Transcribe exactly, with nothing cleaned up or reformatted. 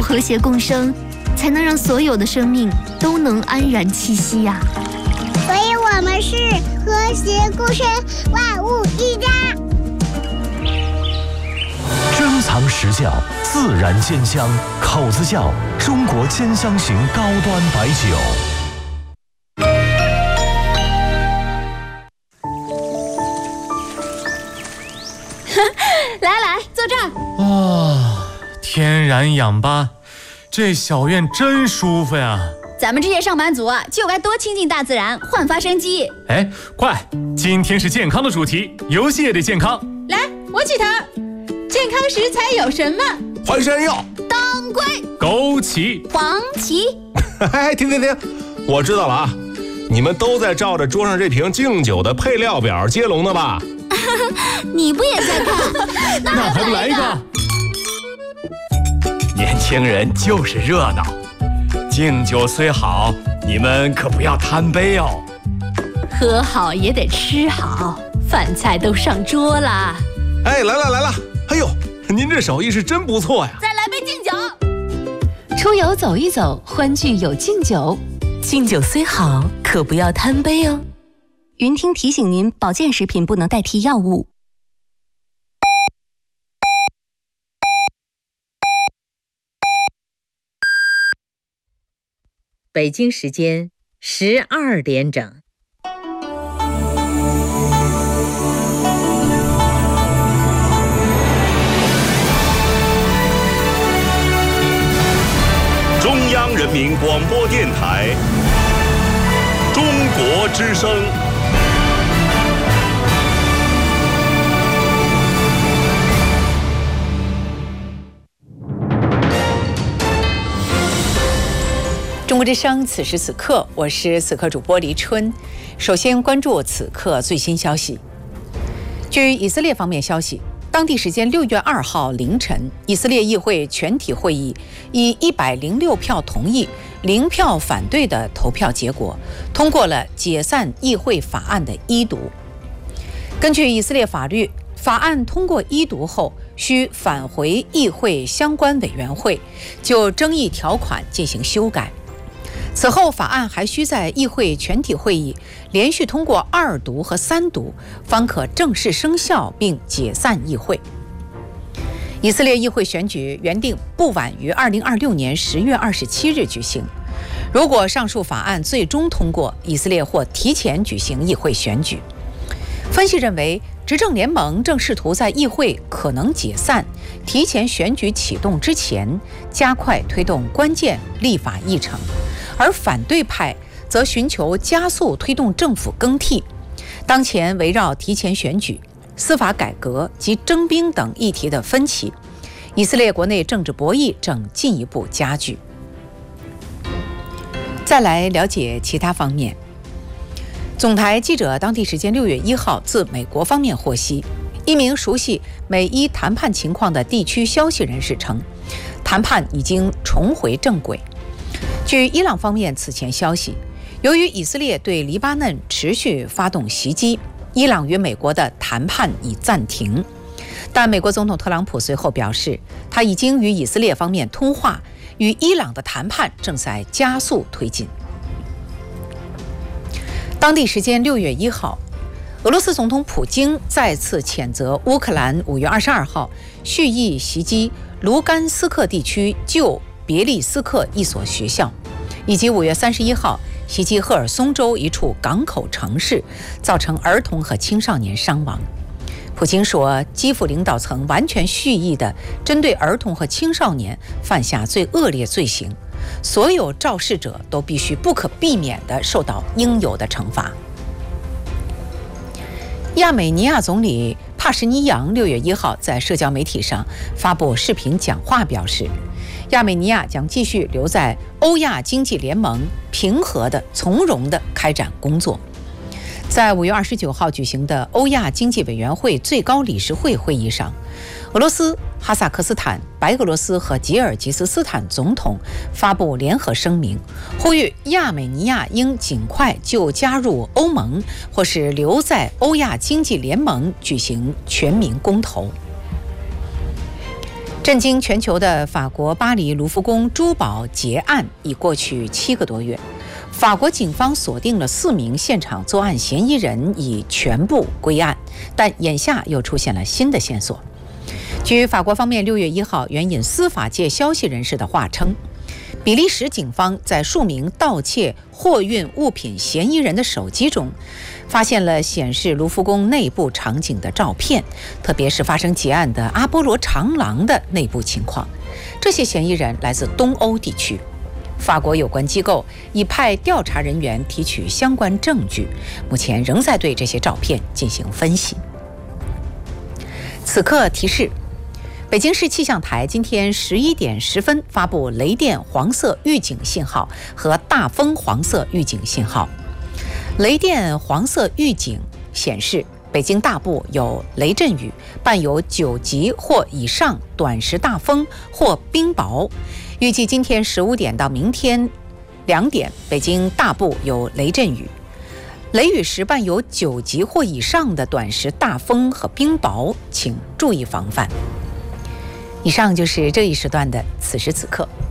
和谐共生，才能让所有的生命都能安然栖息呀、 啊。所以我们是和谐共生，万物一家。 珍藏实窖，自然煎香，口子窖，中国煎香型高端白酒。 来来，坐这儿。 哇、哦，天然氧吧，这小院真舒服呀！ 咱们这些上班族啊，就该多亲近大自然，焕发生机。 哎，快，今天是健康的主题，游戏也得健康。 来，我起头。健康食材有什么？ 淮山药、 当归、 枸杞、 黄芪。 哎，停停停，我知道了啊，你们都在照着桌上这瓶敬酒的配料表接龙呢吧？ 你不也在看？ 那还不来一个？ 年轻人就是热闹，敬酒虽好，你们可不要贪杯哦。 喝好也得吃好，饭菜都上桌啦。 哎，来了来了！哎呦，您这手艺是真不错呀！ 再来杯敬酒。 出游走一走，欢聚有敬酒。敬酒虽好，可不要贪杯哦。 云听提醒您，保健食品不能代替药物。 北京时间十二点整。 中央人民广播电台中国之声。 中国之声，此时此刻，我是此刻主播黎春。首先关注此刻最新消息。据以色列方面消息，当地时间六月二号凌晨，以色列议会全体会议以一百零六票同意、零票反对的投票结果，通过了解散议会法案的一读。根据以色列法律，法案通过一读后，需返回议会相关委员会，就争议条款进行修改。此后，法案还需在议会全体会议连续通过二读和三读，方可正式生效并解散议会。以色列议会选举原定不晚于二零二六年十月二十七日举行。如果上述法案最终通过，以色列或提前举行议会选举。分析认为，执政联盟正试图在议会可能解散、提前选举启动之前，加快推动关键立法议程。而反对派则寻求加速推动政府更替。当前围绕提前选举、司法改革及征兵等议题的分歧，以色列国内政治博弈正进一步加剧。再来了解其他方面。总台记者当地时间六月一号自美国方面获悉，一名熟悉美伊谈判情况的地区消息人士称，谈判已经重回正轨。据伊朗方面此前消息，由于以色列对黎巴嫩持续发动袭击，伊朗与美国的谈判已暂停。但美国总统特朗普随后表示，他已经与以色列方面通话，与伊朗的谈判正在加速推进。当地时间六月一号，俄罗斯总统普京再次谴责乌克兰五月二十二号蓄意袭击卢甘斯克地区旧别利斯克一所学校，以及五月三十一号袭击赫尔松州一处港口城市，造成儿童和青少年伤亡。普京说，基辅领导层完全蓄意地针对儿童和青少年犯下最恶劣罪行，所有肇事者都必须不可避免地受到应有的惩罚。亚美尼亚总理帕什尼扬六月一号在社交媒体上发布视频讲话，表示亚美尼亚将继续留在欧亚经济联盟，平和的、从容地开展工作。在五月二十九号举行的欧亚经济委员会最高理事会会议上，俄罗斯、哈萨克斯坦、白俄罗斯和吉尔吉斯斯坦总统发布联合声明，呼吁亚美尼亚应尽快就加入欧盟或是留在欧亚经济联盟举行全民公投。 震惊全球的法国巴黎卢浮宫珠宝劫案已过去七个多月，法国警方锁定了四名现场作案嫌疑人，已全部归案，但眼下又出现了新的线索。据法国方面六月一号援引司法界消息人士的话称，比利时警方在数名盗窃货运物品嫌疑人的手机中，发现了显示卢浮宫内部场景的照片，特别是发生劫案的阿波罗长廊的内部情况。这些嫌疑人来自东欧地区。法国有关机构已派调查人员提取相关证据，目前仍在对这些照片进行分析。此刻提示：北京市气象台今天十一点十分发布雷电黄色预警信号和大风黄色预警信号。雷电黄色预警显示，北京大部有雷阵雨，伴有九级或以上短时大风或冰雹。预计今天十五点到明天两点，北京大部有雷阵雨。雷雨时伴有九级或以上的短时大风和冰雹，请注意防范。以上就是这一时段的此时此刻。